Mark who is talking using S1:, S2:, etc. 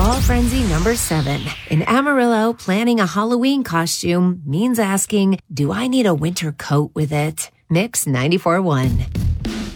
S1: Fall Frenzy number 7. In Amarillo, planning a Halloween costume means asking, do I need a winter coat with it? Mix 94.1.